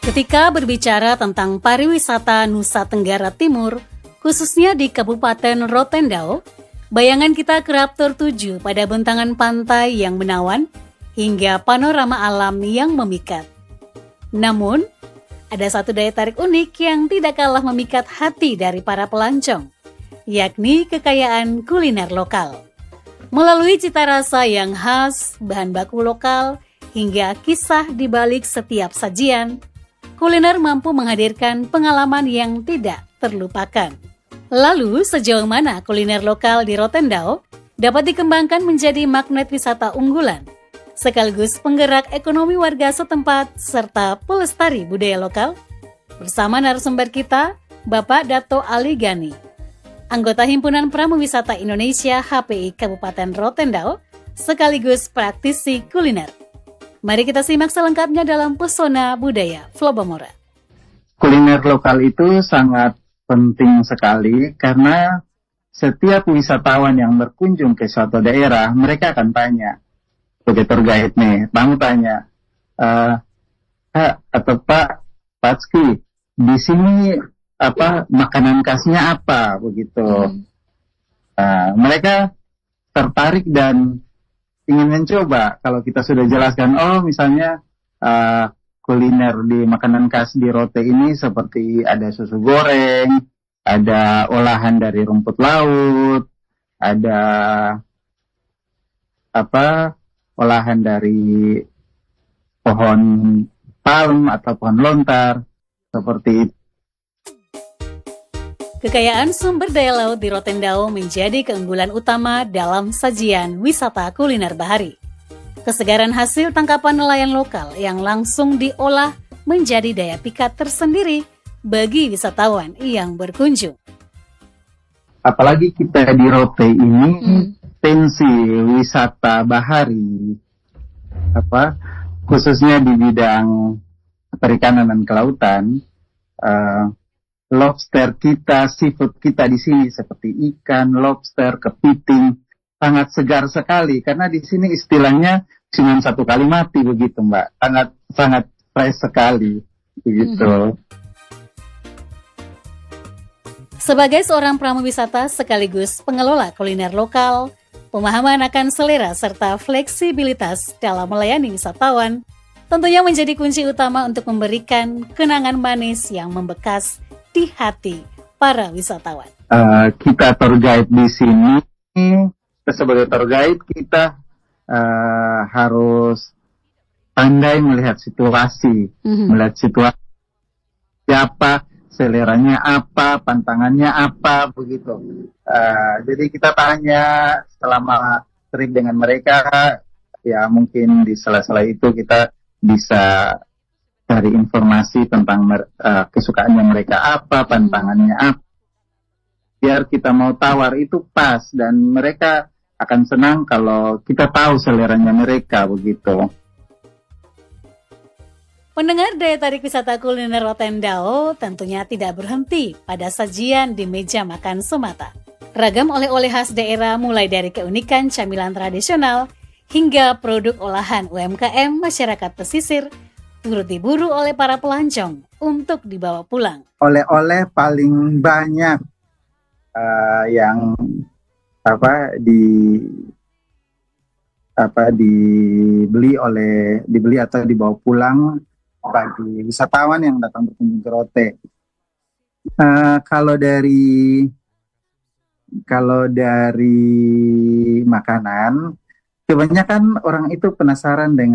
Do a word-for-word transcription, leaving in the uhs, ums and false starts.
Ketika berbicara tentang pariwisata Nusa Tenggara Timur, khususnya di Kabupaten Rotendao, bayangan kita kerap tertuju pada bentangan pantai yang menawan hingga panorama alam yang memikat. Namun, ada satu daya tarik unik yang tidak kalah memikat hati dari para pelancong, yakni kekayaan kuliner lokal. Melalui cita rasa yang khas, bahan baku lokal, hingga kisah di balik setiap sajian, kuliner mampu menghadirkan pengalaman yang tidak terlupakan. Lalu, sejauh mana kuliner lokal di Rotendao dapat dikembangkan menjadi magnet wisata unggulan, sekaligus penggerak ekonomi warga setempat serta pelestari budaya lokal? Bersama narasumber kita, Bapak Dato Ali Gani, anggota Himpunan Pramuwisata Indonesia H P I Kabupaten Rotendao, sekaligus praktisi kuliner. Mari kita simak selengkapnya dalam Pesona Budaya Flobamora. Kuliner lokal itu sangat penting sekali karena setiap wisatawan yang berkunjung ke suatu daerah, mereka akan tanya, sebagai tour guide nih, kamu tanya, uh, Kak atau Pak Patski, di sini apa makanan khasnya apa begitu? Hmm. Uh, mereka tertarik dan ingin mencoba. Kalau kita sudah jelaskan, oh misalnya uh, kuliner di makanan khas di Rote ini seperti ada susu goreng, ada olahan dari rumput laut, ada apa olahan dari pohon palm atau pohon lontar, seperti itu. Kekayaan sumber daya laut di Rotendao menjadi keunggulan utama dalam sajian wisata kuliner bahari. Kesegaran hasil tangkapan nelayan lokal yang langsung diolah menjadi daya pikat tersendiri bagi wisatawan yang berkunjung. Apalagi kita di Rote ini, hmm. tensi wisata bahari, apa khususnya di bidang perikanan dan kelautan, uh, lobster kita, seafood kita di sini seperti ikan, lobster, kepiting sangat segar sekali karena di sini istilahnya cuma satu kali mati begitu Mbak, sangat sangat fresh sekali begitu. Sebagai seorang pramuwisata sekaligus pengelola kuliner lokal, pemahaman akan selera serta fleksibilitas dalam melayani wisatawan tentunya menjadi kunci utama untuk memberikan kenangan manis yang membekas di hati para wisatawan. Uh, kita tour guide di sini, sebagai tour guide kita uh, harus pandai melihat situasi, mm-hmm. melihat situasi siapa, seleranya apa, pantangannya apa, begitu. Uh, jadi kita tanya selama trip dengan mereka, ya mungkin di sela-sela itu kita bisa cari informasi tentang uh, kesukaannya mereka apa, pantangannya apa. Biar kita mau tawar itu pas dan mereka akan senang kalau kita tahu seleranya mereka begitu. Pendengar, daya tarik wisata kuliner Rotendao tentunya tidak berhenti pada sajian di meja makan semata. Ragam oleh-oleh khas daerah mulai dari keunikan camilan tradisional hingga produk olahan U M K M masyarakat pesisir turut diburu oleh para pelancong untuk dibawa pulang. Oleh-oleh paling banyak uh, yang apa di apa dibeli oleh dibeli atau dibawa pulang bagi wisatawan yang datang berkunjung ke Rote. Uh, kalau dari kalau dari makanan, kebanyakan orang itu penasaran dengan